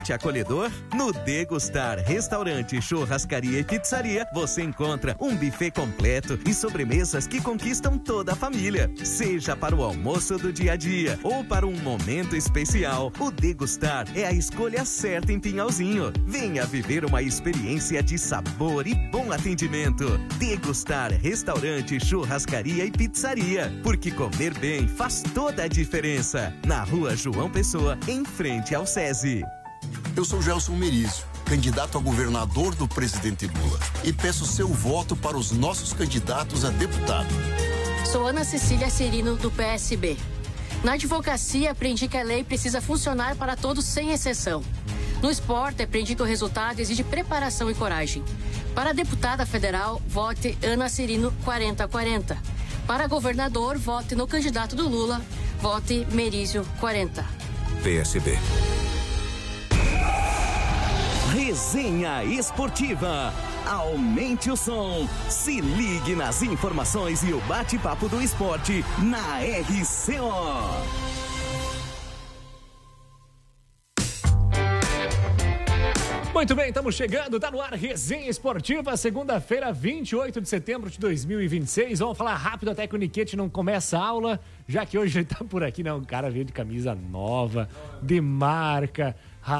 acolhedor? No Degustar Restaurante, Churrascaria e Pizzaria, você encontra um buffet completo e sobremesas que conquistam toda a família. Seja para o almoço do dia a dia ou para um momento especial, o Degustar é a escolha certa em Pinhalzinho. Venha viver uma experiência de sabor e bom atendimento. Degustar Restaurante, Churrascaria e Pizzaria, porque comer bem faz toda a diferença. Na Rua João Pessoa, em frente ao SESI. Eu sou Gelson Merizio, candidato a governador do presidente Lula, e peço seu voto para os nossos candidatos a deputado. Sou Ana Cecília Cirino, do PSB. Na advocacia, aprendi que a lei precisa funcionar para todos sem exceção. No esporte, aprendi que o resultado exige preparação e coragem. Para deputada federal, vote Ana Cirino 4040. Para governador, vote no candidato do Lula, vote Merizio 40. PSB. Resenha Esportiva. Aumente o som. Se ligue nas informações e o bate-papo do esporte na RCO. Muito bem, estamos chegando, tá no ar Resenha Esportiva, segunda-feira, 28 de setembro de 2026. Vamos falar rápido até que o Niquete não começa a aula, já que hoje ele tá por aqui, né? Um cara veio de camisa nova, de marca,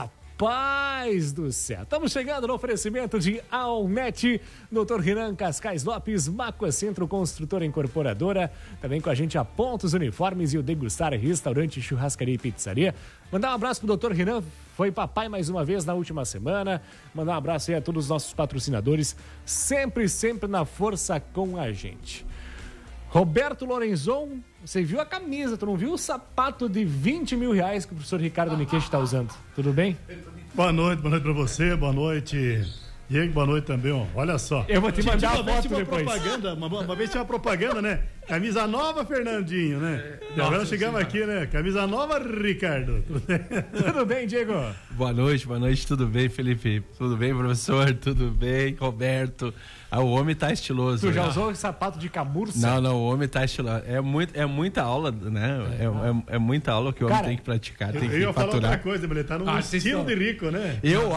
Rapaz do céu, estamos chegando no oferecimento de Alnet, Dr. Renan Cascais Lopes, Macua Centro Construtora Incorporadora, também com a gente a Pontos Uniformes e o Degustar Restaurante, Churrascaria e Pizzaria. Mandar um abraço pro Dr. Renan, foi papai mais uma vez na última semana. Mandar um abraço aí a todos os nossos patrocinadores, sempre na força com a gente. Roberto Lorenzon, você viu a camisa, tu não viu o sapato de 20 mil reais que o professor Ricardo Niquete está usando? Tudo bem? Boa noite pra você, boa noite, Diego, boa noite também, ó. Olha só. Eu vou te mandar a foto depois. Uma vez tinha uma propaganda, né? Camisa nova, Fernandinho, né? E agora chegamos aqui, né? Camisa nova, Ricardo. Tudo bem, Diego? Boa noite, tudo bem, Felipe? Tudo bem, professor? Tudo bem, Roberto? O homem tá estiloso. Tu já usou sapato de camurça? Não, o homem tá estiloso. É muita aula, né? É muita aula que o homem tem que praticar, tem que eu ia falar faturar. outra coisa, mas ele tá num estilo de rico, né? Eu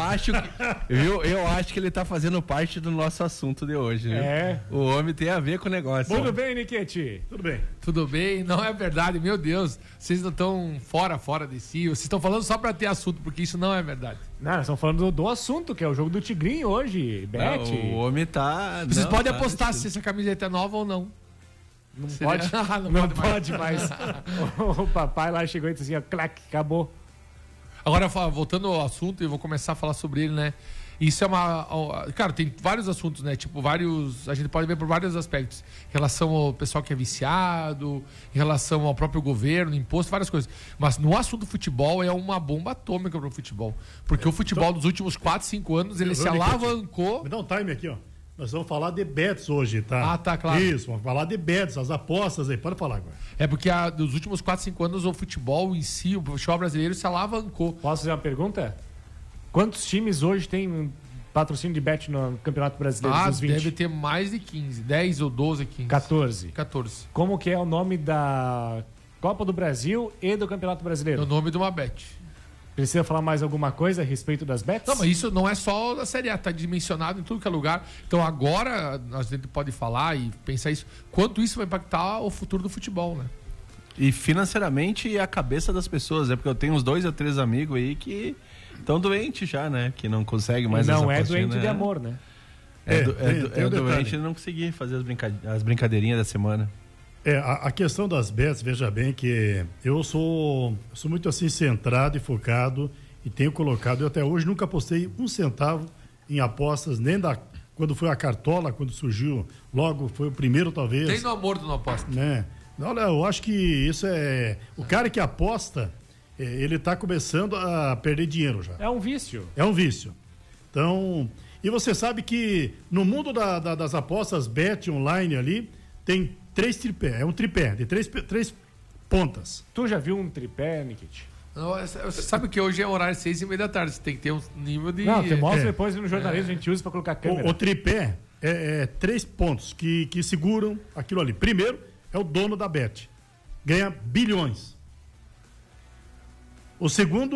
acho que ele tá fazendo parte do nosso assunto de hoje, viu? O homem tem a ver com o negócio. Tudo bem, Niquete? Tudo bem, não é verdade, meu Deus. Vocês não estão fora de si. Vocês estão falando só pra ter assunto, porque isso não é verdade. Não, nós estamos falando do assunto, que é o jogo do Tigrinho hoje, Bet. O homem tá... Vocês podem apostar se essa camiseta é nova ou não. Não pode? não pode mais. O papai lá chegou e disse assim, ó, clac, acabou. Agora, voltando ao assunto, eu vou começar a falar sobre ele, né? Isso é uma... Cara, tem vários assuntos, né? Tipo, vários... A gente pode ver por vários aspectos. Em relação ao pessoal que é viciado, em relação ao próprio governo, imposto, várias coisas. Mas no assunto futebol é uma bomba atômica para o futebol. Porque o futebol dos últimos 4, 5 anos, ele se alavancou... Me dá um time aqui, ó. Nós vamos falar de bets hoje, tá? Ah, tá, claro. Isso, vamos falar de bets, as apostas aí. Pode falar agora. É porque dos últimos 4, 5 anos o futebol em si, o futebol brasileiro se alavancou. Posso fazer uma pergunta? Quantos times hoje tem patrocínio de bet no Campeonato Brasileiro dos 20? Deve ter mais de 15, 10 ou 12, 15. 14. Como que é o nome da Copa do Brasil e do Campeonato Brasileiro? O nome de uma bet. Precisa falar mais alguma coisa a respeito das bets? Não, mas isso não é só da Série A, tá dimensionado em tudo que é lugar. Então agora a gente pode falar e pensar isso, quanto isso vai impactar o futuro do futebol, né? E financeiramente a cabeça das pessoas, porque eu tenho uns 2 ou 3 amigos aí que estão doentes já, né? Que não conseguem mais não é doente de amor, né? É doente de não conseguir fazer as brincadeirinhas da semana. A questão das bets, veja bem que eu sou muito assim centrado e focado e tenho colocado, eu até hoje nunca apostei um centavo em apostas, nem quando foi a Cartola, quando surgiu, logo foi o primeiro talvez. Tem no amor do não aposta. Né? Olha, eu acho que isso é... O cara que aposta, ele tá começando a perder dinheiro já. É um vício. É um vício. Então, e você sabe que no mundo das apostas, bet online ali, tem 3 tripé, é um tripé de 3 pontas. Tu já viu um tripé, Nikit? Você sabe que hoje é horário 6h30 da tarde, você tem que ter um nível de... Não, você mostra depois no jornalismo, a gente usa pra colocar a câmera. O tripé é 3 pontos que seguram aquilo ali. Primeiro é o dono da bet, ganha bilhões. O segundo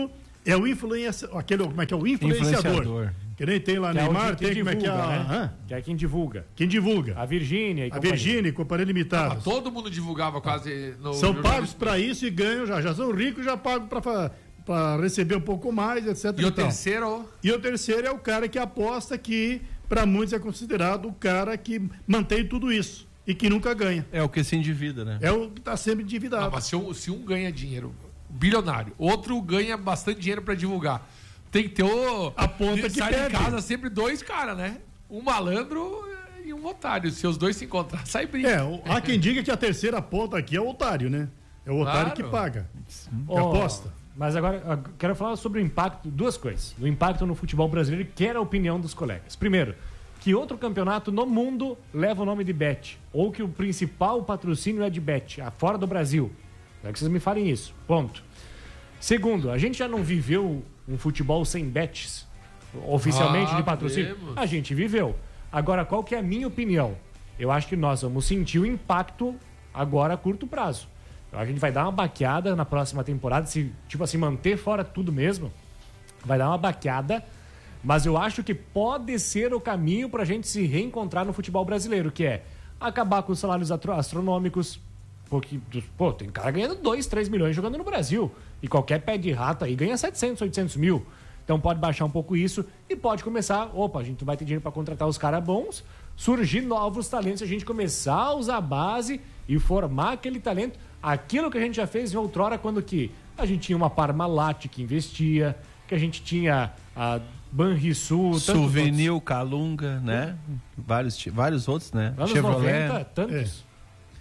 É o como é que é? O influenciador. Que nem tem lá, Neymar, tem como é que é? Né? Que é quem divulga. Quem divulga. A Virgínia e Virgínia, Companhia Limitada. Todo mundo divulgava quase no São pagos para isso e ganham já são ricos, já pagam para receber um pouco mais, etc. E o terceiro? E o terceiro é o cara que aposta, que para muitos é considerado o cara que mantém tudo isso e que nunca ganha. É o que se endivida, né? É o que está sempre endividado. Não, mas se um ganha dinheiro, bilionário, outro ganha bastante dinheiro para divulgar, tem que ter a ponta que sai perde. de casa sempre dois caras, né? Um malandro e um otário. Se os dois se encontrar, sai briga. Há quem diga que a terceira ponta aqui é o otário, né? É o otário que paga, que aposta. Mas agora, eu quero falar sobre o impacto, duas coisas. O impacto no futebol brasileiro, e quero a opinião dos colegas. Primeiro, que outro campeonato no mundo leva o nome de Bet, ou que o principal patrocínio é de Bet, fora do Brasil. É que vocês me falem isso. Ponto. Segundo, a gente já não viveu um futebol sem bets, oficialmente de patrocínio? A gente viveu. Agora, qual que é a minha opinião? Eu acho que nós vamos sentir o impacto agora a curto prazo. A gente vai dar uma baqueada na próxima temporada, se tipo assim, manter fora tudo mesmo, vai dar uma baqueada, mas eu acho que pode ser o caminho pra gente se reencontrar no futebol brasileiro, que é acabar com os salários astronômicos, porque, tem cara ganhando 2, 3 milhões jogando no Brasil, e qualquer pé de rato aí ganha 700, 800 mil. Então pode baixar um pouco isso e pode começar, a gente não vai ter dinheiro para contratar os caras bons, surgir novos talentos, a gente começar a usar a base e formar aquele talento, aquilo que a gente já fez em outrora, quando que a gente tinha uma Parmalat que investia, que a gente tinha a Banrisul, Souvenir, Calunga, né? Vários outros, né? Anos Chevrolet. 90, tantos.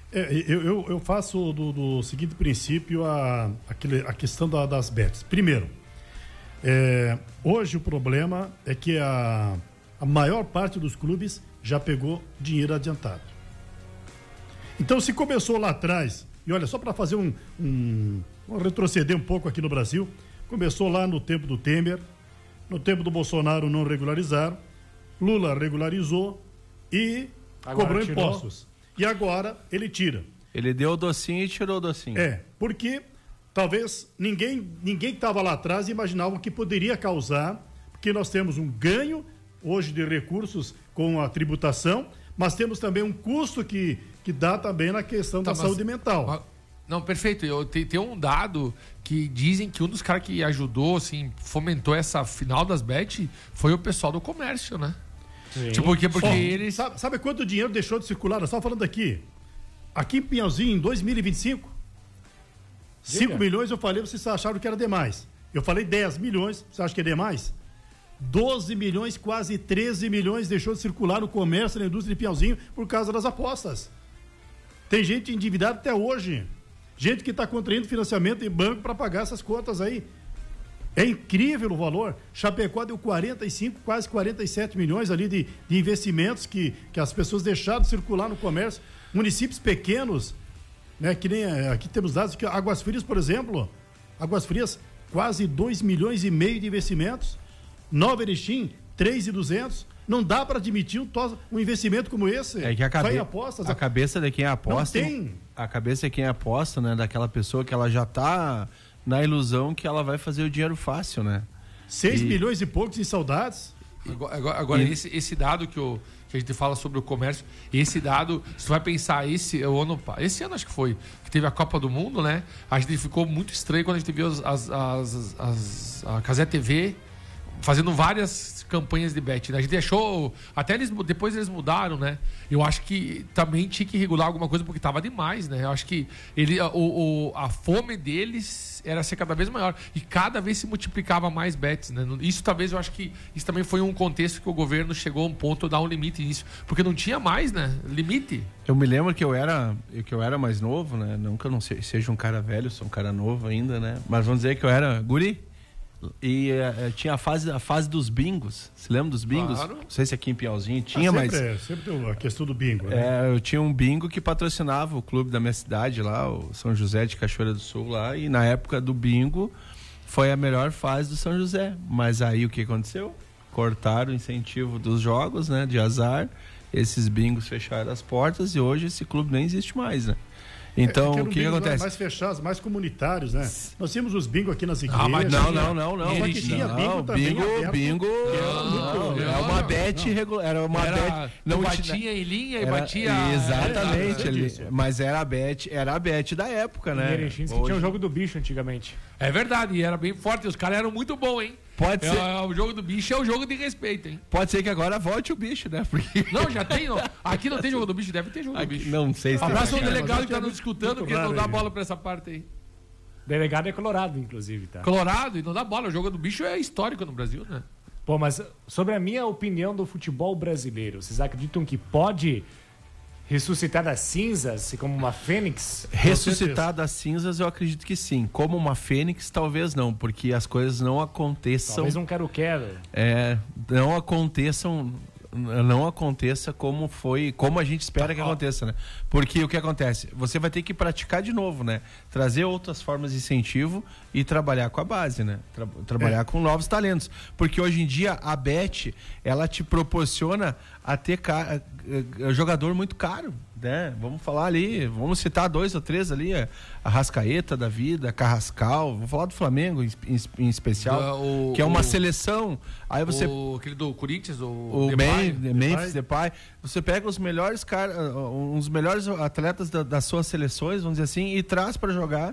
Eu faço do seguinte princípio a questão das bets. Primeiro, hoje o problema é que a maior parte dos clubes já pegou dinheiro adiantado. Então, se começou lá atrás, e olha, só para fazer retroceder um pouco aqui no Brasil, começou lá no tempo do Temer, no tempo do Bolsonaro não regularizaram, Lula regularizou e Agora cobrou tirou. impostos. E agora ele tira. Ele deu o docinho e tirou o docinho. Porque talvez ninguém que estava lá atrás imaginava que poderia causar, porque nós temos um ganho hoje de recursos com a tributação, mas temos também um custo que dá também na questão da saúde mental. Não, perfeito. Tem um dado que dizem que um dos caras que ajudou, assim, fomentou essa final das bet foi o pessoal do comércio, né? Sim. Tipo, porque eles... Sabe quanto dinheiro deixou de circular? Nós estamos falando aqui em Pinhalzinho, em 2025, 5 milhões eu falei, vocês acharam que era demais. Eu falei 10 milhões, você acha que é demais? 12 milhões, quase 13 milhões deixou de circular no comércio, na indústria de Pinhalzinho por causa das apostas. Tem gente endividada até hoje. Gente que está contraindo financiamento em banco para pagar essas contas aí. É incrível o valor. Chapecó deu 45, quase 47 milhões ali de investimentos que as pessoas deixaram de circular no comércio. Municípios pequenos, né, que nem aqui temos dados que Águas Frias, por exemplo, Águas Frias, quase 2 milhões e meio de investimentos. Nova Erechim, 3.200. Não dá para admitir um investimento como esse. É que a cabeça de quem aposta. Não tem. A cabeça de quem aposta, né, daquela pessoa que ela já tá na ilusão que ela vai fazer o dinheiro fácil, né? 6 milhões e poucos em saudades. Agora esse dado que a gente fala sobre o comércio, esse dado, se tu vai pensar esse ano acho que foi, que teve a Copa do Mundo, né? A gente ficou muito estranho quando a gente viu a Cazé TV fazendo várias campanhas de bet, né? A gente achou, até depois eles mudaram, né? Eu acho que também tinha que regular alguma coisa porque tava demais, né? Eu acho que a fome deles era ser cada vez maior e cada vez se multiplicava mais bets, né? Isso talvez, eu acho que isso também foi um contexto que o governo chegou a um ponto de dar um limite nisso, porque não tinha mais, né? Limite. Eu me lembro que eu era mais novo, né? Não que eu não seja um cara velho, sou um cara novo ainda, né? Mas vamos dizer que eu era guri. E tinha a fase dos bingos. Se lembra dos bingos? Claro. Não sei se aqui em Piauzinho tinha, sempre tem a questão do bingo, né? Eu tinha um bingo que patrocinava o clube da minha cidade lá, o São José de Cachoeira do Sul lá, e na época do bingo foi a melhor fase do São José. Mas aí o que aconteceu? Cortaram o incentivo dos jogos, né, de azar. Esses bingos fecharam as portas e hoje esse clube nem existe mais, né? Então, o que acontece? Mais fechados, mais comunitários, né? Nós tínhamos os bingo aqui nas igrejas. Não. Só que tinha bingo também aberto. Bingo. Era uma bet regular. Era uma bet. Não batia em linha e batia. Exatamente. Mas era a bet da época, né? Que tinha o jogo do bicho antigamente. É verdade, e era bem forte. Os caras eram muito bons, hein? Pode ser. O jogo do bicho é o jogo de respeito, hein? Pode ser que agora volte o bicho, né? Porque... Não, já tem. Não. Aqui não tem jogo do bicho, deve ter jogo do bicho. Não sei se abraço ao tem. delegado que tá nos escutando, porque não dá bola pra essa parte aí. Delegado é colorado, inclusive, tá? Colorado e não dá bola. O jogo do bicho é histórico no Brasil, né? Pô, mas sobre a minha opinião do futebol brasileiro, vocês acreditam que pode ressuscitar das cinzas como uma fênix? Ressuscitar das cinzas, eu acredito que sim. Como uma fênix, talvez não, porque as coisas não aconteçam. Talvez um quero-quero. Não aconteça como a gente espera que aconteça, né? Porque o que acontece? Você vai ter que praticar de novo, né? Trazer outras formas de incentivo e trabalhar com a base, né? Trabalhar com novos talentos. Porque hoje em dia a Bet, ela te proporciona a ter jogador muito caro, né? Vamos falar ali, vamos citar 2 ou 3 ali, a Arrascaeta da vida, Carrascal, vou falar do Flamengo em especial, que é uma seleção. Aí você aquele do Corinthians, o Memphis Depay, você pega os melhores os melhores atletas das suas seleções, vamos dizer assim, e traz para jogar.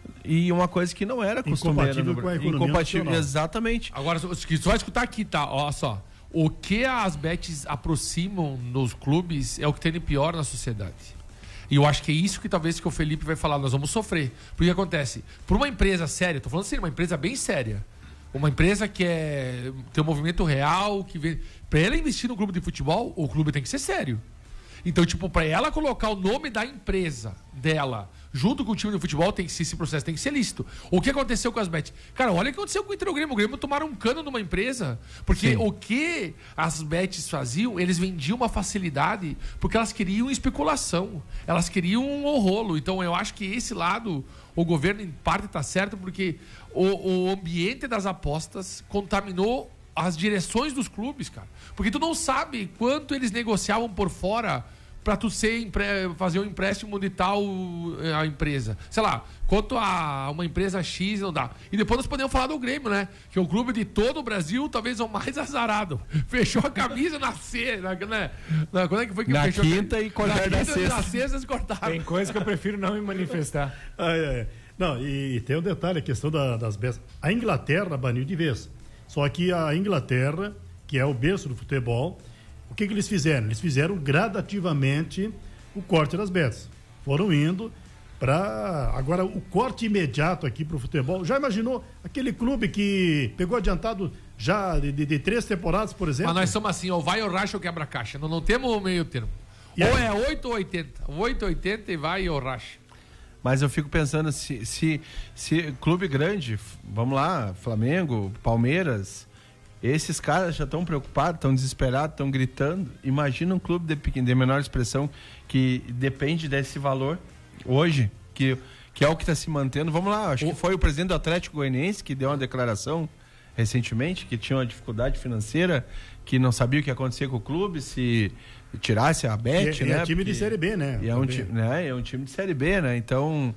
E uma coisa que não era costumeira. Incompatível com a economia nacional. Exatamente. Agora, só vai escutar aqui, tá? Olha só. O que as bets aproximam nos clubes é o que tem de pior na sociedade. E eu acho que é isso que talvez que o Felipe vai falar, nós vamos sofrer. Porque o que acontece? Por uma empresa séria, tô falando assim, uma empresa bem séria, uma empresa que tem um movimento real, que vem, para ela investir no clube de futebol, o clube tem que ser sério. Então, tipo, para ela colocar o nome da empresa dela junto com o time de futebol, esse processo tem que ser lícito. O que aconteceu com as bets? Cara, olha o que aconteceu com o Inter e o Grêmio. O Grêmio tomaram um cano numa empresa. Porque o que as bets faziam, eles vendiam uma facilidade porque elas queriam especulação. Elas queriam um rolo. Então, eu acho que esse lado, o governo em parte está certo, porque o ambiente das apostas contaminou as direções dos clubes, cara. Porque tu não sabe quanto eles negociavam por fora para tu fazer um empréstimo de tal a empresa. Sei lá, quanto a uma empresa X não dá. E depois nós podemos falar do Grêmio, né? Que é o clube de todo o Brasil, talvez o mais azarado. Fechou a camisa na sexta, né? Quando é que foi que fechou? Na quinta e cortar na sexta. Na sexta eles cortaram. Tem coisa que eu prefiro não me manifestar. Não, e tem um detalhe, a questão das bestas. A Inglaterra baniu de vez. Só que a Inglaterra, que é o berço do futebol, o que eles fizeram? Eles fizeram gradativamente o corte das betas. Foram indo para... Agora, o corte imediato aqui para o futebol. Já imaginou aquele clube que pegou adiantado já de 3 temporadas, por exemplo? Mas nós somos assim, ou vai ou racha ou quebra caixa. Não temos o meio termo. Ou é 8 ou 80. 8 ou 80 e vai ou racha. Mas eu fico pensando, se clube grande, vamos lá, Flamengo, Palmeiras, esses caras já estão preocupados, estão desesperados, estão gritando. Imagina um clube de menor expressão que depende desse valor hoje, que é o que está se mantendo. Vamos lá, acho que foi o presidente do Atlético Goianiense que deu uma declaração recentemente, que tinha uma dificuldade financeira, que não sabia o que ia acontecer com o clube, se tirasse a Bet, né? É um time de Série B, né? É um time de Série B, né? Então,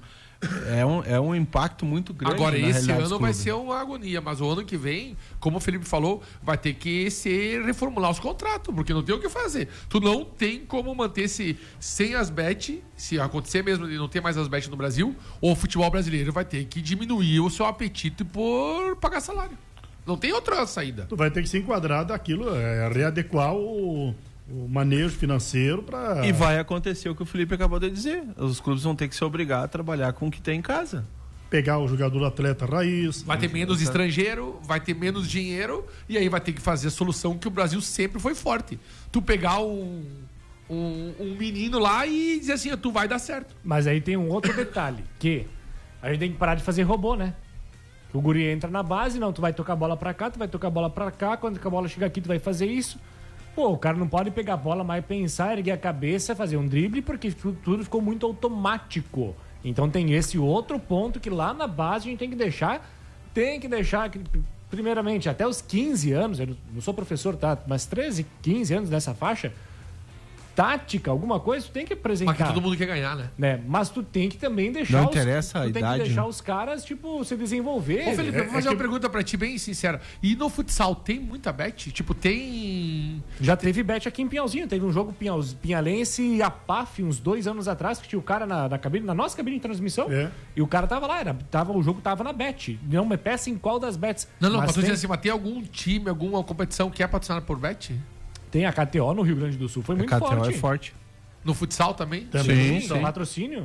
é um impacto muito grande. Agora, esse ano vai ser uma agonia, mas o ano que vem, como o Felipe falou, vai ter que reformular os contratos, porque não tem o que fazer. Tu não tem como manter-se sem as Bet, se acontecer mesmo de não ter mais as Bet no Brasil, o futebol brasileiro vai ter que diminuir o seu apetite por pagar salário. Não tem outra saída. Tu vai ter que se enquadrar daquilo, readequar o manejo financeiro para... E vai acontecer o que o Felipe acabou de dizer. Os clubes vão ter que se obrigar a trabalhar com o que tem em casa. Pegar o jogador atleta raiz. Vai ter menos estrangeiro, vai ter menos dinheiro, e aí vai ter que fazer a solução que o Brasil sempre foi forte. Tu pegar um menino lá e dizer assim, tu vai dar certo. Mas aí tem um outro detalhe, que a gente tem que parar de fazer robô, né? O guri entra na base, não, tu vai tocar a bola pra cá, tu vai tocar a bola pra cá, quando a bola chegar aqui tu vai fazer isso. Pô, o cara não pode pegar a bola, mas pensar, erguer a cabeça, fazer um drible, porque tudo ficou muito automático. Então tem esse outro ponto que lá na base a gente tem que deixar, primeiramente, até os 15 anos, eu não sou professor, tá? Mas 13, 15 anos nessa faixa, tática, alguma coisa, tu tem que apresentar. Mas que todo mundo quer ganhar, né? Mas tu tem que também deixar Não interessa a tu tem idade, que deixar né? os caras, tipo, se desenvolver. Ô, Felipe, eu vou fazer uma pergunta pra ti bem sincera. E no futsal tem muita bet? Tipo, tem... Já teve bet aqui em Pinhalzinho. Teve um jogo Pinhalense e a PAF uns 2 anos atrás, que tinha o cara na cabine, na nossa cabine de transmissão. E o cara tava lá, o jogo tava na bet. Não me peça em qual das bets. Não, mas mas tô dizendo assim, mas tem algum time, alguma competição que é patrocinada por bet? Tem a KTO no Rio Grande do Sul, foi muito A KTO forte. é forte. No futsal também? Sim, Sim. Patrocínio.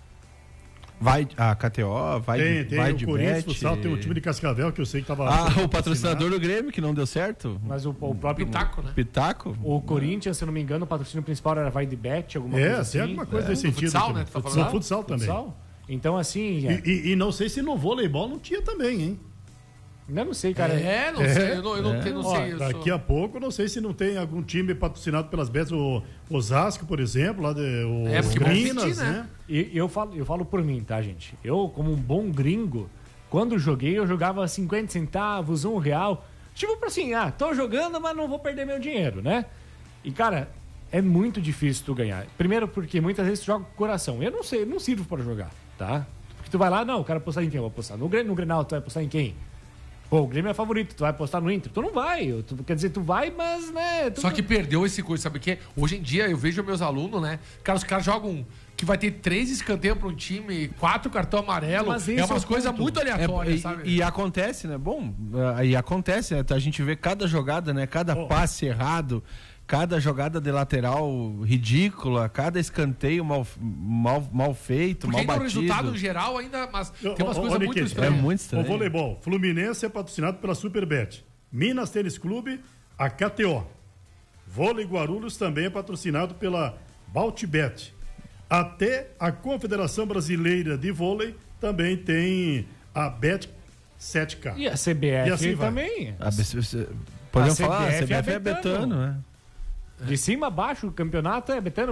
Vai, a KTO, vai Tem de o Corinthians bet. Futsal, tem o time de Cascavel, que eu sei que tava... O patrocinador do Grêmio, que não deu certo. Mas o próprio Pitaco, né? Pitaco. O Corinthians, se eu não me engano, o patrocínio principal era Vai de Bet, alguma coisa assim. Tem alguma coisa nesse No sentido. futsal, aqui, né? Tu tá Futsal, falando? futsal também. Futsal? Então, assim... E não sei se no voleibol não tinha também, hein? Eu não sei, cara. Não sei, eu não sei. Ó, eu daqui sou- a pouco, não sei se não tem algum time patrocinado pelas bets, o Osasco, por exemplo, lá de porque vão Minas, pedir, né? né? E eu falo por mim, tá, gente? Eu, como um bom gringo, quando joguei, eu jogava 50 centavos, R$1. Tipo assim, tô jogando, mas não vou perder meu dinheiro, né? E, cara, é muito difícil tu ganhar. Primeiro porque muitas vezes tu joga com o coração. Eu não sei, eu não sirvo pra jogar, tá? Porque tu vai lá, não, eu quero apostar em quem? Eu vou apostar no Grenal, tu vai apostar em quem? Pô, o Grêmio é favorito, tu vai apostar no Inter? Tu não vai. Quer dizer, tu vai, mas, né... Só que perdeu esse coisa, sabe o quê? Hoje em dia eu vejo meus alunos, né? Cara, os caras jogam que vai ter 3 escanteios para um time, 4 cartão amarelo. Mas É esse é umas o coisas ponto. muito aleatórias, sabe? E acontece, né? Bom, e acontece, né? A gente vê cada jogada, né? Cada passe errado, cada jogada de lateral ridícula, cada escanteio mal feito, Porque mal ainda o batido. resultado geral ainda... Mas tem umas Ô, coisas muito Niquete, estranhas. É muito O estranho. voleibol, Fluminense é patrocinado pela Superbet. Minas Tênis Clube, a KTO. Vôlei Guarulhos também é patrocinado pela Baltibet. Até a Confederação Brasileira de Vôlei também tem a Bet 7K. E a CBF E assim vai. também. Podemos A falar, a CBF CBF é é betano. betano, né? De cima a baixo, o campeonato é betano.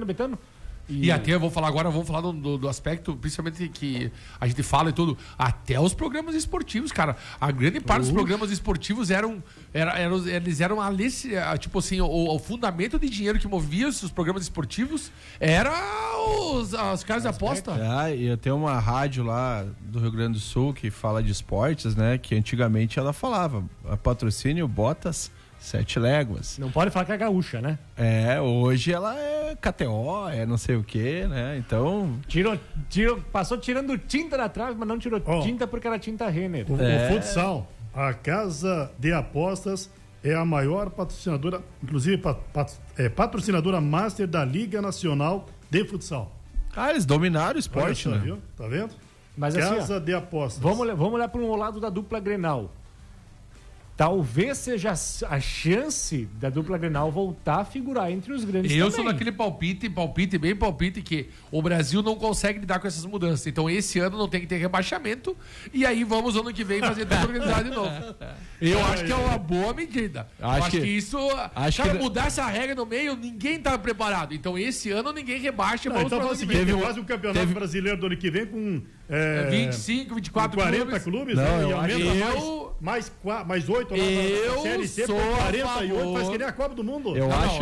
E até eu vou falar agora, vamos falar do aspecto, principalmente que a gente fala e tudo, até os programas esportivos, cara. A grande parte dos programas esportivos eles eram tipo assim, o fundamento de dinheiro que movia os programas esportivos era os caras de aposta. E eu tenho uma rádio lá do Rio Grande do Sul que fala de esportes, né? Que antigamente ela falava, a patrocínio Botas 7 léguas. Não pode falar que é gaúcha, né? Hoje ela é KTO, é não sei o que, né? Então. Passou tirando tinta da trave, mas não tirou tinta porque era tinta Renner. O futsal, a Casa de Apostas é a maior patrocinadora, inclusive patrocinadora master da Liga Nacional de Futsal. Eles dominaram o Olha esporte, só, né? viu? Tá vendo? Mas assim, Casa de Apostas. vamos olhar para um lado da dupla Grenal. Talvez seja a chance da dupla Grenal voltar a figurar entre os grandes Eu também. sou daquele palpite, que o Brasil não consegue lidar com essas mudanças. Então esse ano não tem que ter rebaixamento. E aí vamos ano que vem fazer tudo organizado de novo. Eu acho que é uma boa medida. Acho que isso. Mudar essa regra no meio, ninguém tá preparado. Então esse ano ninguém rebaixa. Vamos Então pro faz o ano que seguinte, vem. faz um campeonato brasileiro do ano que vem com 25, 24 40 clubes, Não, né? E eu aumenta mais 8 lá na Série C, sou põe a 48, favor. faz que nem a Copa do Mundo.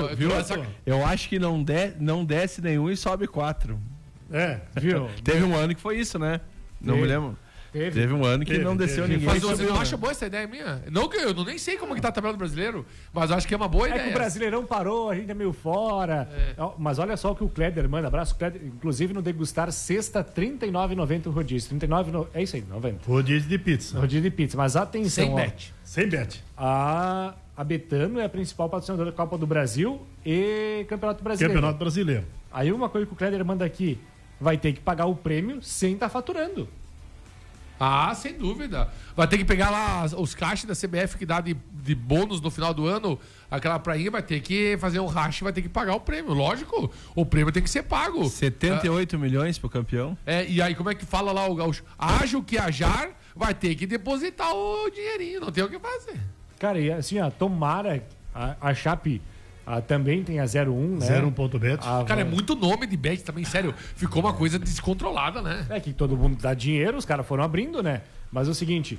Eu acho que não desce nenhum e sobe 4. Viu? Teve um ano que foi isso, né? Não me lembro. Teve um ano que não desceu ninguém. Mas você subiu, não né? acha boa essa ideia minha? Não que eu nem sei como que tá a tabela do brasileiro, mas eu acho que é uma boa É ideia. que o Brasileirão parou, a gente é meio fora. Mas olha só o que o Kleder manda. Abraço, Kleder. Inclusive no Degustar, sexta, R$ 39,90 o rodízio. É isso aí, 90. Rodízio de pizza. Rodízio de pizza. Mas atenção, Sem ó. bet. Sem bet. A Betano é a principal patrocinadora da Copa do Brasil e Campeonato Brasileiro. Campeonato Brasileiro. Aí uma coisa que o Kleder manda aqui, vai ter que pagar o prêmio sem estar faturando. Sem dúvida. Vai ter que pegar lá os caixas da CBF que dá de bônus no final do ano, aquela prainha, vai ter que fazer um racha e vai ter que pagar o prêmio. Lógico, o prêmio tem que ser pago. 78 milhões pro campeão. E aí como é que fala lá o gaúcho? Haja o que hajar, vai ter que depositar o dinheirinho, não tem o que fazer. Cara, e assim, ó, tomara a Chape também tem a 01, né? 01.bet. Cara, é muito nome de bet também, sério. Ficou uma coisa descontrolada, né? É que todo mundo dá dinheiro, os caras foram abrindo, né? Mas é o seguinte,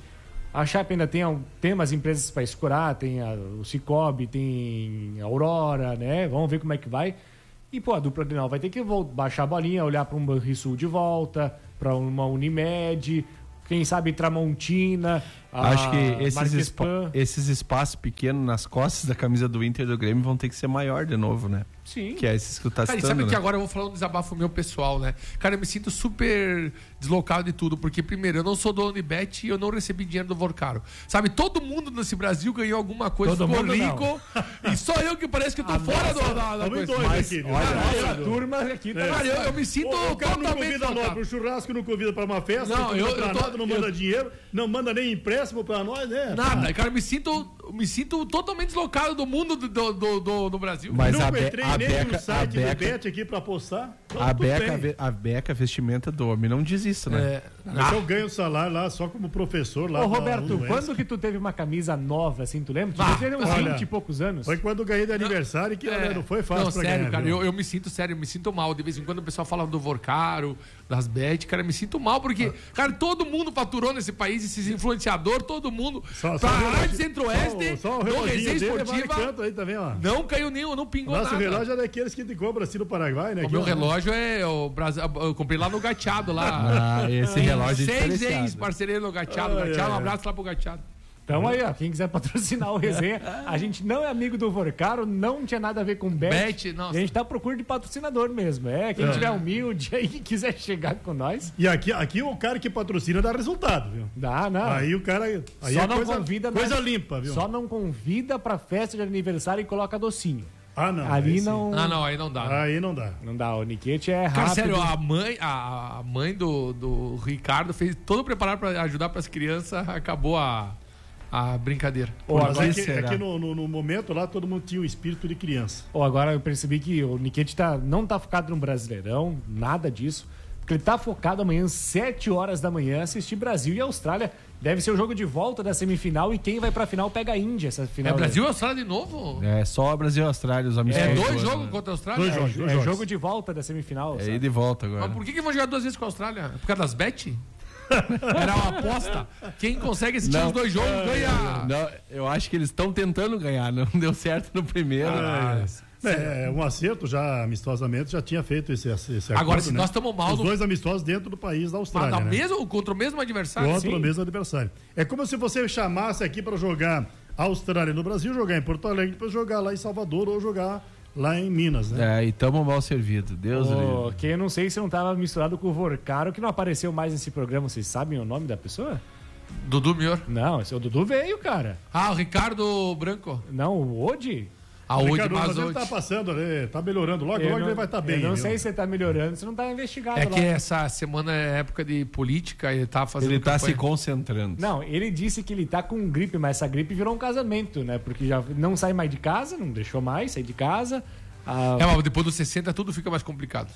A Chape ainda tem umas empresas para escorar, tem o Cicobi, tem a Aurora, né? Vamos ver como é que vai. E, pô, a dupla Grenal vai ter que baixar a bolinha, olhar para um Banrisul de volta, para uma Unimed, quem sabe Tramontina. Acho que esses espaços pequenos nas costas da camisa do Inter e do Grêmio vão ter que ser maior de novo, né? Sim. Que é esses que tu tá Cara, citando, e sabe né? que agora eu vou falar um desabafo meu pessoal, né? Cara, eu me sinto super deslocado de tudo, porque primeiro, eu não sou dono de bet e eu não recebi dinheiro do Vorcaro. Sabe, todo mundo nesse Brasil ganhou alguma coisa, Todo ficou mundo rico, e só eu que parece que eu tô fora da coisa. Olha, a turma aqui tá... Cara, eu me sinto O cara não totalmente convida nós deslocado. pro churrasco, não convida pra uma festa, Não, não convida pra nada, não manda dinheiro, não manda nem empréstimo pra nós, né? Nada, cara, eu me sinto totalmente deslocado do mundo do Brasil. Mas Não a entrei Be- a nem Beca- no site a do Beca- Bet aqui pra apostar. Então, A tudo bem. Beca vestimenta do homem, não diz isso, né? Mas eu ganho o salário lá só como professor lá. Ô, da Roberto, UES. quando que tu teve uma camisa nova, assim, tu lembra? Tu teve uns olha, 20 e poucos anos. Foi quando eu ganhei de aniversário que olha, não foi fácil Não, pra sério, ganhar. cara, viu? eu me sinto sério, eu me sinto mal. De vez em quando o pessoal fala do Vorcaro, das bet, cara, eu me sinto mal, porque, cara, todo mundo faturou nesse país, esses influenciadores, todo mundo. Só pra o Rádio relógio- Centro-Oeste, só o do reloginho Resenha dele vale Esportiva, quanto aí também, ó. não caiu nenhum, não pingou Nosso nada. relógio é daqueles que te cobra assim no Paraguai, né? O Aqui, meu ó. relógio é o Brasil. Eu comprei lá no Gateado, lá. Ah, esse relógio é 6 diferenciado. ex-parceria no Gateado. Um abraço lá pro Gateado. Então aí, ó, quem quiser patrocinar o Resenha, a gente não é amigo do Vorcaro, não tinha nada a ver com bet. Bet, nossa. A gente tá à procura de patrocinador mesmo. Quem tiver humilde aí que quiser chegar com nós, E aqui o cara que patrocina dá resultado, viu? dá, não. Aí o cara. Aí Só é não coisa, convida coisa nós- limpa, viu? Só não convida pra festa de aniversário e coloca docinho. Ah, não. Ali aí sim. não, Ah, não, aí não dá. Aí não dá. não dá. O Niquete é Cara, rápido. sério, a mãe do Ricardo fez todo preparado pra ajudar pras crianças, acabou a brincadeira. Ou Mas agora, é que no momento lá todo mundo tinha o espírito de criança. ou agora eu percebi que o Niquete não tá focado no Brasileirão, nada disso. Porque ele tá focado amanhã, 7 horas da manhã, assistir Brasil e Austrália. Deve ser o jogo de volta da semifinal e quem vai pra final pega a Índia, essa final. É Brasil e Austrália de novo? É só Brasil e Austrália, os amistosos. É dois né? jogos contra a Austrália? Dois jogos, dois jogos. jogo de volta da semifinal. É sabe? ir de volta agora. Mas por que vão jogar 2 vezes com a Austrália? Por causa das bet? Era uma aposta. Quem consegue assistir os 2 jogos ganha. Não, eu acho que eles estão tentando ganhar, não deu certo no primeiro. Um acerto já amistosamente já tinha feito esse acordo. Agora, se né? nós estamos mal Os no- dois amistosos dentro do país da Austrália. Mas né? contra o mesmo adversário? Contra o Sim. mesmo adversário. É como se você chamasse aqui para jogar Austrália no Brasil, jogar em Porto Alegre, depois jogar lá em Salvador ou jogar lá em Minas, né? E tamo mal servido. Deus livre. Que eu não sei se não tava misturado com o Vorcaro, que não apareceu mais nesse programa. Vocês sabem o nome da pessoa? Dudu Mior. Não, esse é o Dudu veio, cara. Ah, o Ricardo Branco. Não, o Odi. A Ode Ricardo, mas ele Mazotti. tá passando ali, tá melhorando. Logo ele vai estar bem. Eu não viu? sei se ele tá melhorando, se não tá investigado É lá. que essa semana é época de política, ele tá fazendo Ele tá se campanha. concentrando. Não, ele disse que ele tá com gripe, mas essa gripe virou um casamento, né? Porque já não sai mais de casa, não deixou mais sair de casa. É, mas depois dos 60 tudo fica mais complicado.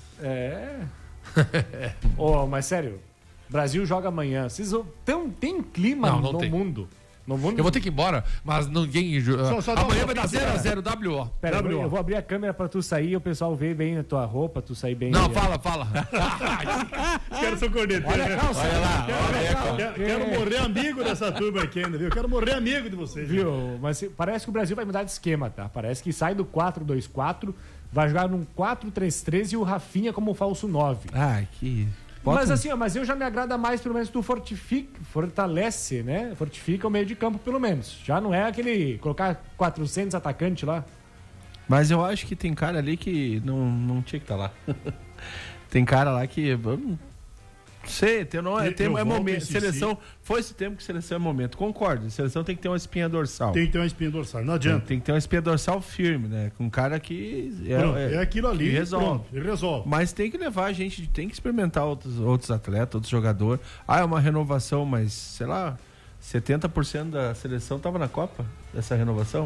Mas sério, Brasil joga amanhã. Tem clima Não no tem. mundo. No mundo. Eu vou ter que ir embora, mas ninguém. Só dá Amanhã uma vai dar pincelada. 0x0 WO. Pera, W.O. eu vou abrir a câmera pra tu sair e o pessoal ver bem a tua roupa, tu sair bem. Não, aí, ó. fala. Os caras são corneteiros. Olha a calça. Olha lá, Quero morrer amigo dessa turma aqui ainda, viu? Quero morrer amigo de vocês. Viu? Mas parece que o Brasil vai mudar de esquema, tá? Parece que sai do 4-2-4, vai jogar num 4-3-3 e o Rafinha como falso 9. que... Mas assim, ó, mas eu já me agrada mais, pelo menos, tu fortalece, né? Fortifica o meio de campo, pelo menos. Já não é aquele colocar 400 atacantes lá. Mas eu acho que tem cara ali que não tinha que estar lá. Tem cara lá que... Sei, é momento. Seleção, foi esse tempo que seleção é momento. Concordo, seleção tem que ter uma espinha dorsal. Tem que ter uma espinha dorsal, não adianta. Tem que ter uma espinha dorsal firme, né? Com um cara que... Pronto, é aquilo ali, que resolve. pronto, ele resolve. Mas tem que levar a gente, tem que experimentar outros atletas, outros jogadores. É uma renovação, mas, sei lá, 70% da seleção tava na Copa, dessa renovação?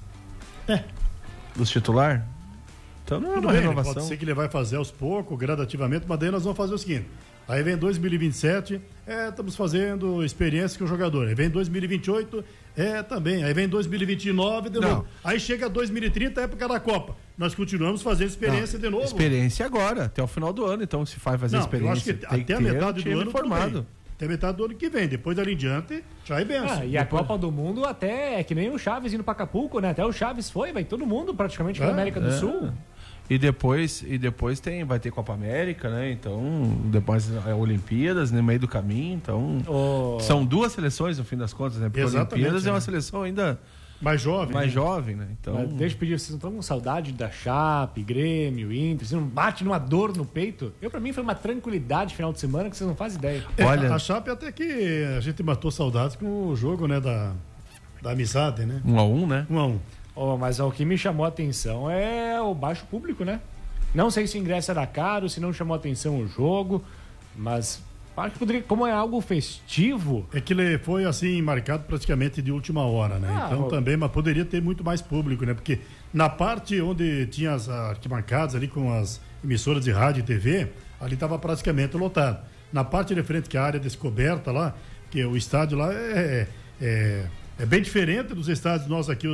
Dos titular? Então não é Tudo uma bem, renovação. pode ser que ele vai fazer aos poucos, gradativamente, mas daí nós vamos fazer o seguinte. Aí vem 2027, estamos fazendo experiência com o jogador. Aí vem 2028, também. Aí vem 2029, de novo. Aí chega 2030, época da Copa. Nós continuamos fazendo experiência de novo. Experiência agora, até o final do ano. Então, se vai fazer Não, experiência, eu acho que tem até a ter metade um do time ano formado. até metade do ano que vem. Depois dali em diante, já é benção. E a Copa do Mundo até é que nem o Chaves indo pra Acapulco, né? Até o Chaves vai todo mundo praticamente na América do Sul. E depois vai ter Copa América, né? Então, depois Olimpíadas no meio do caminho. Então, são 2 seleções no fim das contas, né? Porque a Olimpíadas é uma seleção ainda mais jovem, né? Então, mas deixa eu pedir, vocês não estão com saudade da Chape, Grêmio, Inter? Você não bate numa dor no peito? Pra mim foi uma tranquilidade final de semana que vocês não fazem ideia. Olha, a Chape até que a gente matou saudades com o jogo, né? Da amizade, né? 1-1, né? 1-1. Mas o que me chamou a atenção é o baixo público, né? Não sei se o ingresso era caro, se não chamou a atenção o jogo, mas acho que poderia, como é algo festivo... É que ele foi assim, marcado praticamente de última hora, né? Então também, mas poderia ter muito mais público, né? Porque na parte onde tinha as arquibancadas ali com as emissoras de rádio e TV, ali estava praticamente lotado. Na parte de frente, que é a área descoberta lá, que o estádio lá é bem diferente dos estádios nossos aqui,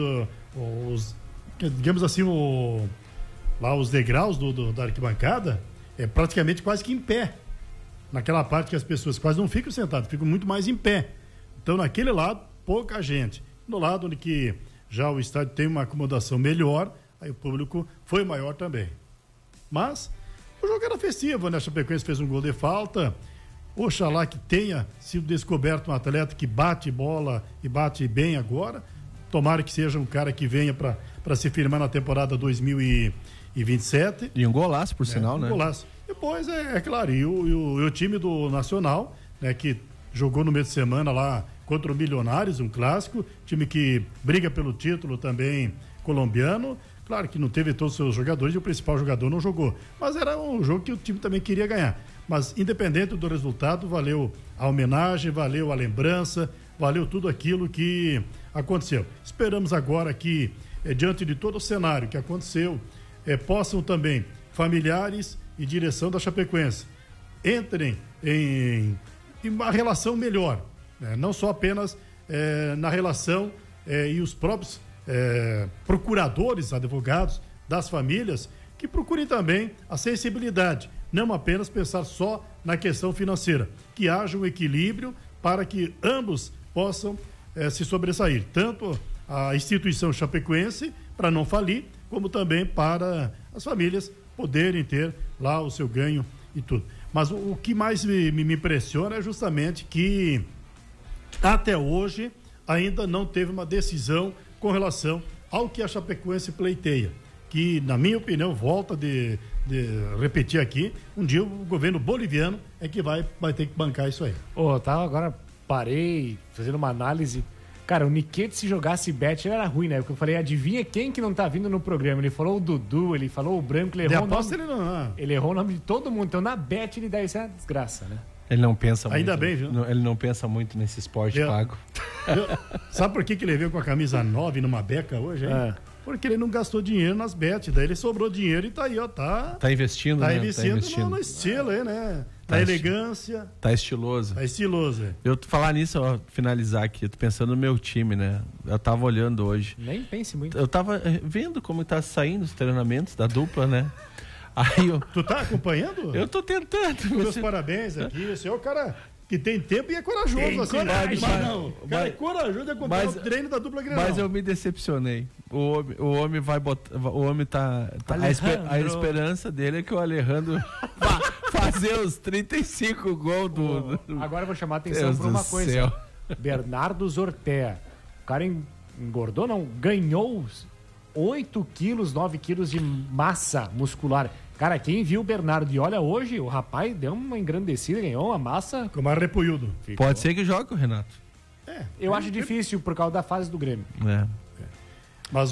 digamos assim, lá os degraus da arquibancada, é praticamente quase que em pé. Naquela parte que as pessoas quase não ficam sentadas, ficam muito mais em pé. Então, naquele lado, pouca gente. No lado onde que já o estádio tem uma acomodação melhor, aí o público foi maior também. Mas o jogo era festivo, né? A Chapecoense fez um gol de falta. Oxalá que tenha sido descoberto um atleta que bate bola e bate bem agora. Tomara que seja um cara que venha para se firmar na temporada 2027. E um golaço, por sinal, né? Um golaço. Depois, é claro, e o time do Nacional, né, que jogou no meio de semana lá contra o Milionários, um clássico, time que briga pelo título também colombiano. Claro que não teve todos os seus jogadores e o principal jogador não jogou. Mas era um jogo que o time também queria ganhar. Mas, independente do resultado, valeu a homenagem, valeu a lembrança, valeu tudo aquilo que aconteceu. Esperamos agora que, diante de todo o cenário que aconteceu, possam também familiares e direção da Chapecoense entrem em uma relação melhor, né? Não só apenas na relação e os próprios procuradores, advogados das famílias, que procurem também a sensibilidade, não apenas pensar só na questão financeira, que haja um equilíbrio para que ambos possam se sobressair, tanto a instituição chapecoense para não falir, como também para as famílias poderem ter lá o seu ganho e tudo. Mas o que mais me impressiona é justamente que até hoje ainda não teve uma decisão com relação ao que a Chapecoense pleiteia, que na minha opinião, volta de repetir aqui, um dia o governo boliviano é que vai ter que bancar isso aí. Agora parei fazendo uma análise. Cara, o Niquete, se jogasse bet, ele era ruim, né? Porque eu falei, adivinha quem que não tá vindo no programa? Ele falou o Dudu, ele falou o Branco, ele errou o nome. Ele errou o nome de todo mundo. Então, na bet, ele dá isso, é uma desgraça, né? Ele não pensa Ainda muito. Bem, viu? Ele não pensa muito nesse esporte pago. Sabe por que ele veio com a camisa 9 numa beca hoje, hein? Porque ele não gastou dinheiro nas bets, daí ele sobrou dinheiro e tá aí, ó, tá investindo, né? Investindo no estilo aí, né? Na elegância. Tá estiloso. Tá estiloso, Eu falar nisso, ó, finalizar aqui, eu tô pensando no meu time, né? Eu tava olhando hoje. Nem pense muito. Eu tava vendo como tá saindo os treinamentos da dupla, né? Aí Tu tá acompanhando? Eu tô tentando. Meus parabéns aqui, esse é o cara que tem tempo e é corajoso, tem assim. coragem, Cara, é corajoso de acompanhar o treino da dupla Grenal. Mas eu me decepcionei. O homem vai botar. O homem tá a esperança dele é que o Alejandro fazer os 35 gols do. Agora eu vou chamar a atenção para uma coisa. Céu. Bernardo Zortea. O cara engordou, não, ganhou 8 quilos, 9 quilos de massa muscular. Cara, quem viu o Bernardo e olha hoje, o rapaz deu uma engrandecida, ganhou uma massa. Ficou mais repolhudo. Pode ser que jogue o Renato. Eu acho difícil por causa da fase do Grêmio. Mas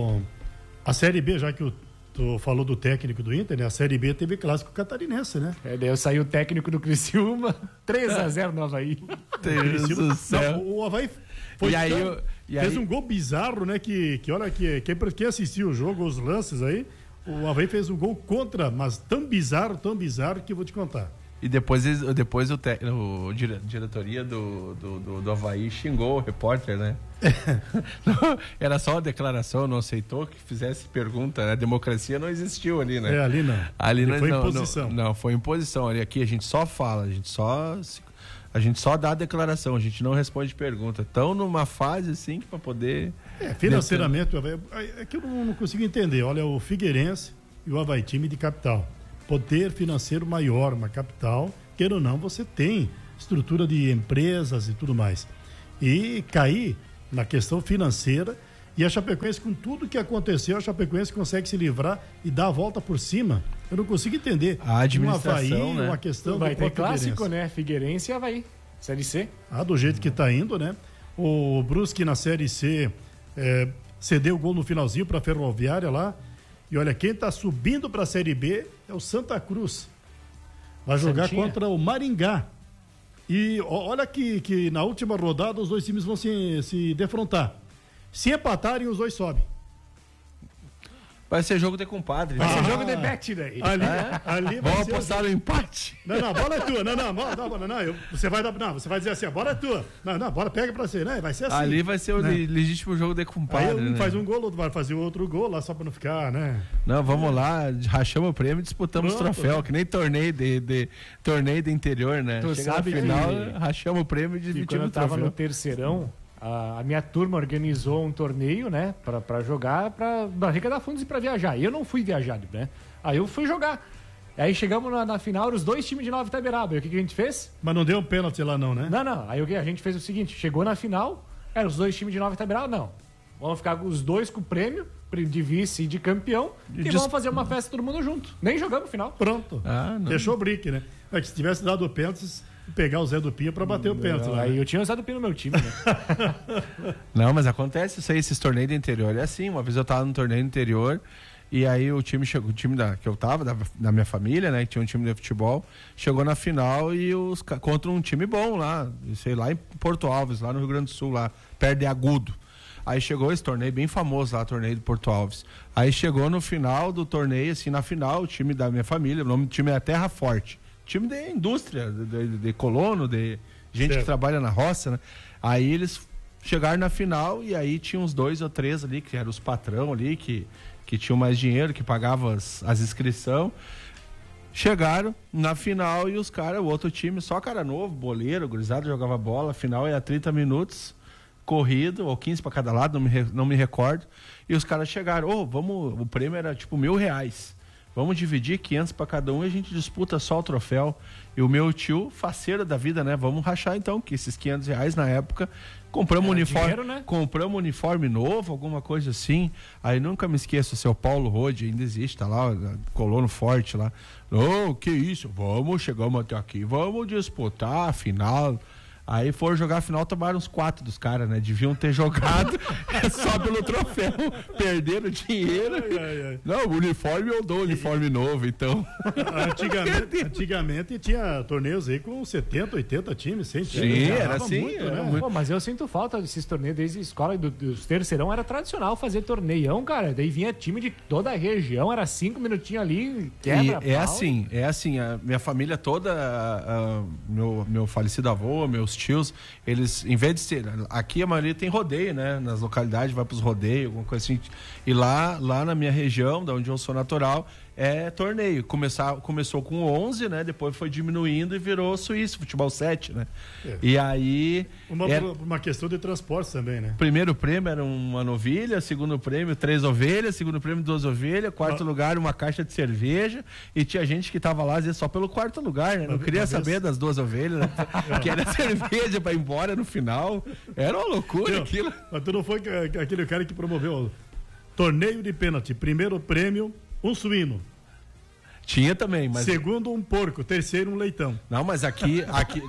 a Série B, já que tu falou do técnico do Inter, né? A Série B teve clássico catarinense, né? Daí saiu o técnico do Criciúma, 3-0 no Avaí. Deus do céu. Não, o Avaí foi fez um gol bizarro, né? Que olha, quem assistiu o jogo, os lances aí, o Avaí fez um gol contra, mas tão bizarro que eu vou te contar. E depois a diretoria do Avaí xingou o repórter, né? Era só uma declaração, não aceitou que fizesse pergunta, né? A democracia não existiu ali, né? Ali não. Ali foi imposição. Não, foi imposição. Aqui a gente só fala, a gente só A gente só dá a declaração, a gente não responde pergunta. Estão numa fase assim que para poder... Financeiramente, é que eu não consigo entender. Olha, o Figueirense e o Avaí, time de capital. Poder financeiro maior, uma capital, queira ou não, você tem estrutura de empresas e tudo mais. E cair na questão financeira, e a Chapecoense, com tudo que aconteceu, a Chapecoense consegue se livrar e dar a volta por cima. Eu não consigo entender. A administração, Avaí, né? uma questão Vai do ter próprio clássico, Figueirense. né? Figueirense e Avaí. Série C. Do jeito que tá indo, né? O Brusque na Série C cedeu o gol no finalzinho para a Ferroviária lá. E olha, quem tá subindo para a Série B é o Santa Cruz. Vai jogar Santinha. contra o Maringá. E olha que na última rodada os dois times vão se defrontar. Se empatarem, os dois sobem. Vai ser jogo de compadre. Vai ser jogo de bet daí. Ali vai Vamos ser apostar no empate. Não, a bola é tua. Você vai dizer assim, a bola é tua. Não, a bola pega pra você, né? Vai ser assim. Ali vai ser o legítimo jogo de Aí compadre. um né? faz um gol, o outro vai fazer outro gol lá só pra não ficar, né? Não, vamos lá, rachamos o prêmio e disputamos o Pronto, troféu, né? que nem torneio de interior, né? Tu Chega sabe no final, que- rachamos o prêmio e E quando dividimos eu o tava troféu. no terceirão, a minha turma organizou um torneio, né? Pra jogar pra arrecadar fundos e pra viajar. E eu não fui viajado, né? Aí eu fui jogar. Aí chegamos na final, os dois times de Nova Itaberaba. E o que a gente fez? Mas não deu um pênalti lá não, né? Não. Aí o que a gente fez o seguinte, chegou na final, eram os dois times de Nova Itaberaba, não. Vamos ficar os dois com o prêmio de vice e de campeão e vamos fazer uma festa todo mundo junto. Nem jogamos final. Pronto. Não. Fechou o brick, né? É que se tivesse dado o pênalti, pegar o Zé do Pia pra bater o pênalti lá. Aí Né? eu tinha usado o pino no meu time, né? Não, mas acontece isso aí, esses torneios de interior. É assim, uma vez eu tava no torneio interior e aí o time chegou, o time que eu tava, da minha família, né? Que tinha um time de futebol, chegou na final e contra um time bom lá, sei lá, em Porto Alves, lá no Rio Grande do Sul, lá, perto de Agudo. Aí chegou esse torneio bem famoso lá, torneio do Porto Alves. Aí chegou no final do torneio, assim, na final, o time da minha família, o nome do time é Terra Forte. Time de indústria, de colono, de gente Certo. que trabalha na roça, né? Aí eles chegaram na final e aí tinha uns 2 ou 3 ali, que eram os patrão ali, que tinham mais dinheiro, que pagavam as inscrições. Chegaram na final e os caras, o outro time, só cara novo, boleiro, gurizado, jogava bola, a final é a 30 minutos, corrido, ou 15 para cada lado, não me recordo. E os caras chegaram, o prêmio era tipo R$1.000. Vamos dividir 500 para cada um e a gente disputa só o troféu. E o meu tio, faceiro da vida, né? Vamos rachar então, que esses R$500 na época, compramos uniforme, dinheiro, né? compramos uniforme novo, alguma coisa assim. Aí nunca me esqueço, o seu Paulo Rode ainda existe, tá lá, colono forte lá. Que isso, chegamos até aqui, vamos disputar a final. Aí foram jogar a final, tomaram uns 4 dos caras, né? Deviam ter jogado só pelo troféu. Perderam dinheiro. Não, o uniforme eu dou, uniforme novo, então. Antigamente tinha torneios aí com 70, 80 times, 100 times. Sim, Ganhava era assim, muito, era né? muito. Pô, mas eu sinto falta desses torneios desde a escola dos terceirão, era tradicional fazer torneião, cara. Daí vinha time de toda a região, era 5 minutinhos ali, quebra E é assim, a minha família toda, meu falecido avô, meus tios, eles, em vez de ser, aqui a maioria tem rodeio, né? Nas localidades, vai pros rodeios, alguma coisa assim. E lá na minha região, da onde eu sou natural, é torneio. Começou com 11, né? Depois foi diminuindo e virou Suíço, futebol 7, né? E aí... Uma questão de transporte também, né? Primeiro prêmio era uma novilha, segundo prêmio 3 ovelhas, segundo prêmio 2 ovelhas, quarto lugar uma caixa de cerveja, e tinha gente que tava lá às vezes só pelo quarto lugar, né? Não queria saber das 2 ovelhas, né? Que era cerveja pra ir embora no final. Era uma loucura aquilo. Mas tu não foi aquele cara que promoveu o torneio de pênalti, primeiro prêmio, um suíno. Tinha também, mas... Segundo, um porco. Terceiro, um leitão. Não, mas aqui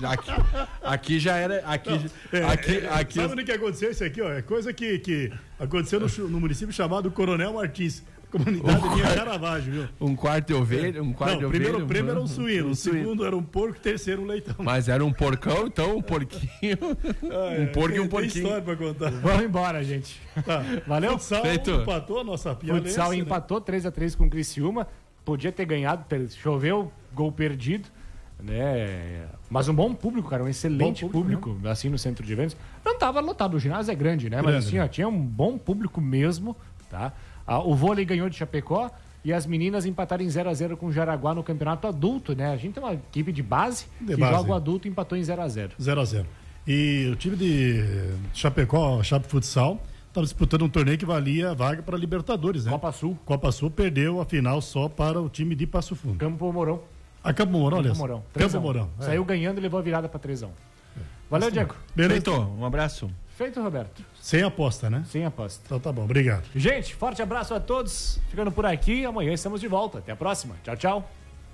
já era... Aqui Sabe o que aconteceu isso aqui, ó? É coisa que aconteceu no município chamado Coronel Martins. Comunidade Linha Caravaggio, viu? um quarto de ovelha, Não, o primeiro prêmio era um suíno, o segundo era um porco, terceiro um leitão. Mas era um porcão, então, um porquinho. Um porco e um Tem porquinho. história pra contar. Vamos embora, gente. Tá. Valeu? Futsal Feito. empatou a nossa pialense, Futsal né? empatou 3-3 com o Criciúma. Podia ter ganhado, choveu, gol perdido, né? Mas um bom público, cara, um excelente Bom público, público, assim, no centro de eventos. Não tava lotado, o ginásio é grande, né? Mas Grande, assim, né? ó, tinha um bom público mesmo, tá? O vôlei ganhou de Chapecó e as meninas empataram em 0x0 com o Jaraguá no campeonato adulto, né? A gente tem uma equipe de base que joga o adulto e empatou em 0x0. 0x0. E o time de Chapecó, Chape Futsal, estava disputando um torneio que valia a vaga para Libertadores, né? Copa Sul perdeu a final só para o time de Passo Fundo. Campo Mourão. Campo Mourão, olha. Campo Mourão. Saiu ganhando e levou a virada para 3x1. Valeu, Diego. Beleza. Feito, um abraço. Feito, Roberto. Sem aposta, né? Sem aposta. Então tá bom, obrigado. Gente, forte abraço a todos. Ficando por aqui, amanhã estamos de volta. Até a próxima. Tchau, tchau.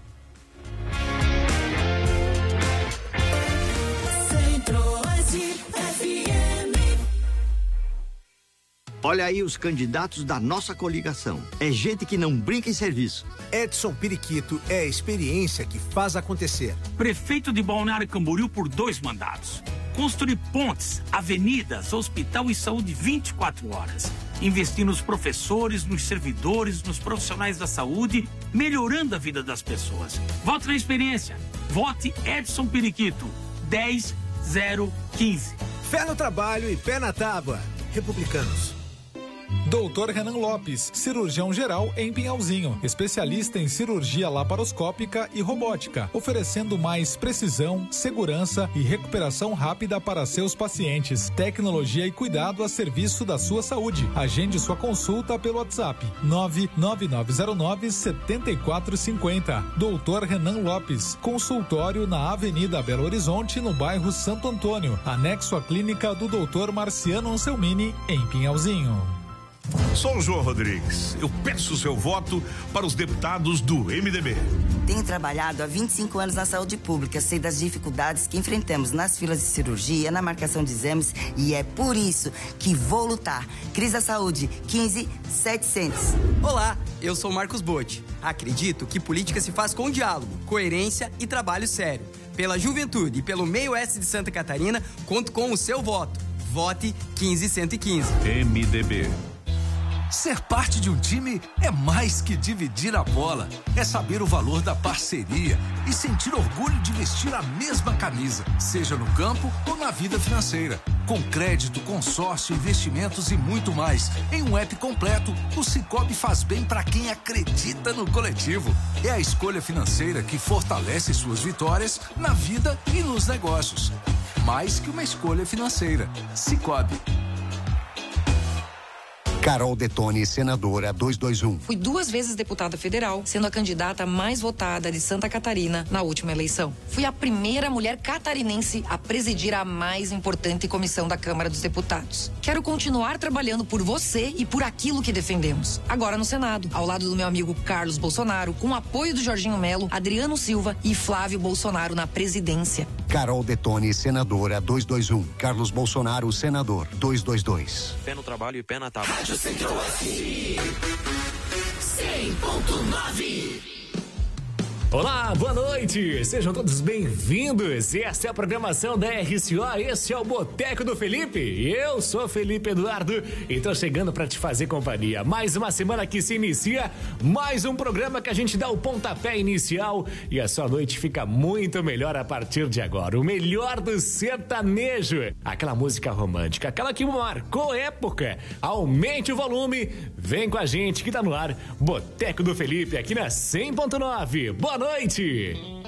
Olha aí os candidatos da nossa coligação. É gente que não brinca em serviço. Edson Periquito é a experiência que faz acontecer. Prefeito de Balneário Camboriú por 2 mandatos. Construir pontes, avenidas, hospital e saúde 24 horas. Investir nos professores, nos servidores, nos profissionais da saúde, melhorando a vida das pessoas. Vote na experiência. Vote Edson Periquito. 10-0-15. Fé no trabalho e pé na tábua. Republicanos. Doutor Renan Lopes, cirurgião geral em Pinhalzinho, especialista em cirurgia laparoscópica e robótica, oferecendo mais precisão, segurança e recuperação rápida para seus pacientes. Tecnologia e cuidado a serviço da sua saúde. Agende sua consulta pelo WhatsApp 99909-7450. Doutor Renan Lopes, consultório na Avenida Belo Horizonte, no bairro Santo Antônio, anexo à clínica do Dr. Marciano Anselmini, em Pinhalzinho. Sou o João Rodrigues. Eu peço o seu voto para os deputados do MDB. Tenho trabalhado há 25 anos na saúde pública, sei das dificuldades que enfrentamos nas filas de cirurgia, na marcação de exames, e é por isso que vou lutar. Cris da Saúde, 15700. Olá, eu sou Marcos Botti. Acredito que política se faz com diálogo, coerência e trabalho sério. Pela juventude e pelo meio oeste de Santa Catarina, conto com o seu voto. Vote 15115. MDB. Ser parte de um time é mais que dividir a bola. É saber o valor da parceria e sentir orgulho de vestir a mesma camisa, seja no campo ou na vida financeira. Com crédito, consórcio, investimentos e muito mais. Em um app completo, o Sicoob faz bem para quem acredita no coletivo. É a escolha financeira que fortalece suas vitórias na vida e nos negócios. Mais que uma escolha financeira. Sicoob. Carol Detoni, senadora 221. Fui 2 vezes deputada federal, sendo a candidata mais votada de Santa Catarina na última eleição. Fui a primeira mulher catarinense a presidir a mais importante comissão da Câmara dos Deputados. Quero continuar trabalhando por você e por aquilo que defendemos. Agora no Senado, ao lado do meu amigo Carlos Bolsonaro, com o apoio do Jorginho Melo, Adriano Silva e Flávio Bolsonaro na presidência. Carol Detoni, senadora 221. Carlos Bolsonaro, senador 222. Pé no trabalho e pé na tábua. Rádio Centro-Oeste 100.9. Olá, boa noite, sejam todos bem-vindos. Essa é a programação da RCO, esse é o Boteco do Felipe. Eu sou Felipe Eduardo e tô chegando pra te fazer companhia. Mais uma semana que se inicia, mais um programa que a gente dá o pontapé inicial e a sua noite fica muito melhor a partir de agora. O melhor do sertanejo, aquela música romântica, aquela que marcou época. Aumente o volume, vem com a gente que tá no ar, Boteco do Felipe aqui na 100.9. Boa noite!